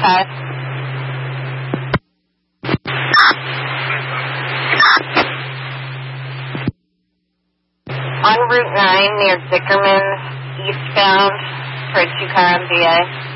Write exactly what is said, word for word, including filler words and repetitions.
five. On Route nine near Dickerman, eastbound for a two-car M V A.